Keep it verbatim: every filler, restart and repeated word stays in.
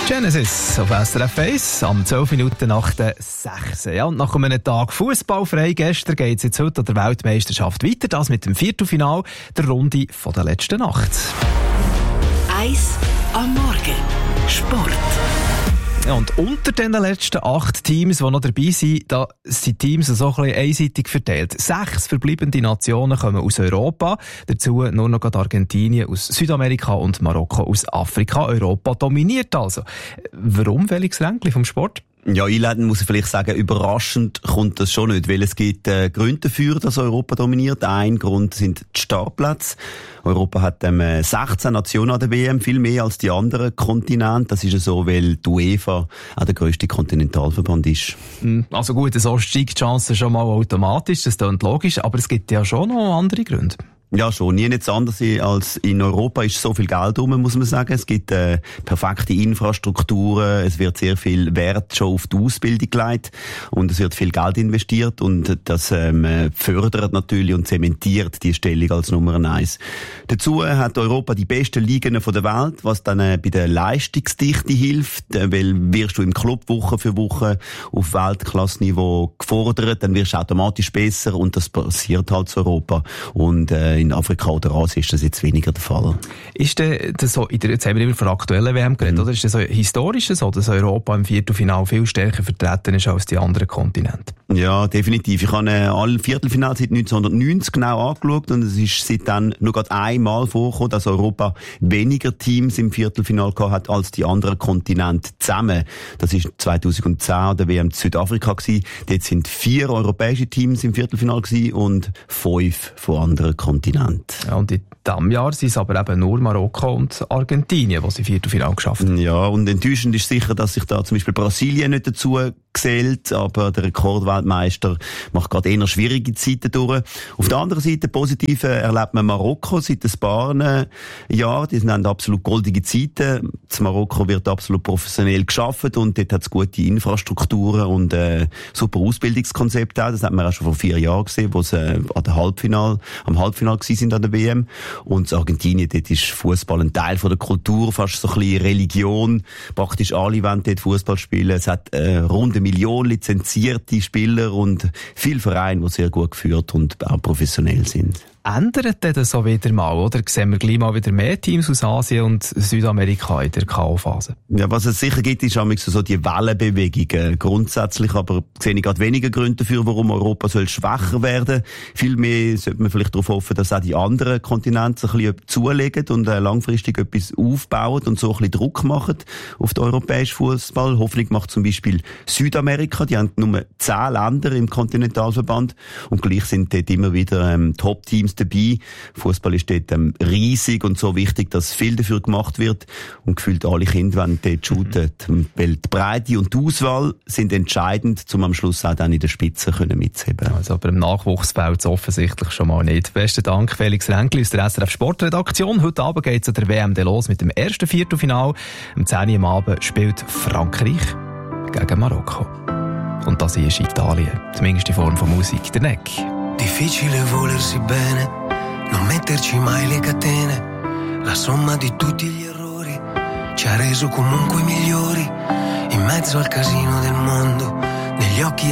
Genesis auf S R F eins am zwölf Minuten nach der sechs. Ja, und nach einem Tag fußballfrei gestern geht es jetzt heute an der Weltmeisterschaft weiter. Das mit dem Viertelfinal der Runde von der letzten Nacht. Eins am Morgen. Sport. Ja, und unter den letzten acht Teams, die noch dabei sind, da sind die Teams so ein bisschen einseitig verteilt. Sechs verbleibende Nationen kommen aus Europa. Dazu nur noch Argentinien aus Südamerika und Marokko aus Afrika. Europa dominiert also. Warum, Felix Ränkli vom Sport? Ja, einleitend muss ich vielleicht sagen, überraschend kommt das schon nicht, weil es gibt äh, Gründe dafür, dass Europa dominiert. Ein Grund sind die Startplätze. Europa hat ähm, sechzehn Nationen an der W M, viel mehr als die anderen Kontinente. Das ist ja so, weil die UEFA auch der grösste Kontinentalverband ist. Also gut, so steigt die Chance schon mal automatisch, das klingt logisch, aber es gibt ja schon noch andere Gründe. Ja, schon. Nie nichts anderes als in Europa ist so viel Geld rum, muss man sagen. Es gibt äh, perfekte Infrastrukturen, es wird sehr viel Wert schon auf die Ausbildung gelegt und es wird viel Geld investiert und das ähm, fördert natürlich und zementiert die Stellung als Nummer eins. Dazu hat Europa die besten Ligen von der Welt, was dann äh, bei der Leistungsdichte hilft, äh, weil wirst du im Club Woche für Woche auf Weltklasse-Niveau gefordert, dann wirst du automatisch besser und das passiert halt zu Europa. Und äh, in Afrika oder Asien ist das jetzt weniger der Fall. Ist denn das so, jetzt haben wir immer von der aktuellen W M geredet, mhm. oder? Ist das so historisch so, dass Europa im Viertelfinale viel stärker vertreten ist als die anderen Kontinente? Ja, definitiv. Ich habe äh, alle Viertelfinale seit neunzehnhundertneunzig genau angeschaut und es ist seitdem nur gerade einmal vorgekommen, dass Europa weniger Teams im Viertelfinale gehabt hat als die anderen Kontinente zusammen. Das ist zweitausendzehn an der W M in Südafrika gewesen. Dort sind vier europäische Teams im Viertelfinale gewesen und fünf von anderen Kontinenten. Ja, und in diesem Jahr sind es aber eben nur Marokko und Argentinien, die sie Viertelfinale geschafft haben. Ja, und enttäuschend ist sicher, dass sich da zum Beispiel Brasilien nicht dazu gezählt, aber der Rekordweltmeister macht gerade eher schwierige Zeiten durch. Auf der anderen Seite positiv erlebt man Marokko seit ein paar Jahren. Die haben absolut goldige Zeiten. Das Marokko wird absolut professionell geschaffen und dort hat es gute Infrastrukturen und äh, super Ausbildungskonzepte auch. Das hat man auch schon vor vier Jahren gesehen, wo sie äh, an der Halbfinal, am Halbfinale gewesen sind an der W M. Und in Argentinien, dort ist Fußball ein Teil von der Kultur, fast so ein bisschen Religion. Praktisch alle wollen dort Fußball spielen. Es hat äh, rund eine Million lizenzierte Spieler und viele Vereine, die sehr gut geführt und auch professionell sind. Ändert das so wieder mal, oder? Sehen wir gleich mal wieder mehr Teams aus Asien und Südamerika in der K O-Phase? Ja, was es sicher gibt, ist so die Wellenbewegungen. Grundsätzlich aber sehe ich gerade weniger Gründe dafür, warum Europa soll schwächer werden. Vielmehr sollte man vielleicht darauf hoffen, dass auch die anderen Kontinente ein bisschen zulegen und langfristig etwas aufbauen und so ein bisschen Druck machen auf den europäischen Fußball. Hoffentlich macht zum Beispiel Südamerika, die haben nur zehn Länder im Kontinentalverband und gleich sind dort immer wieder ähm, Top-Teams dabei. Fußball ist dort ähm, riesig und so wichtig, dass viel dafür gemacht wird und gefühlt alle Kinder wollen dort shooten. Mhm. Weil die Breite und die Auswahl sind entscheidend, um am Schluss auch dann in der Spitze können mitzuheben. Also aber im Nachwuchs fällt es offensichtlich schon mal nicht. Besten Dank, Felix Ränkli aus der S R F Sportredaktion. Heute Abend geht es an der W M los mit dem ersten Viertelfinale. Am zehn Uhr am Abend spielt Frankreich gegen Marokko. Und das hier ist Italien, zumindest in Form von Musik. Der Neck. Difficile volersi bene, non metterci mai le catene, la somma di tutti gli errori ci ha reso comunque migliori, in mezzo al casino del mondo, negli occhi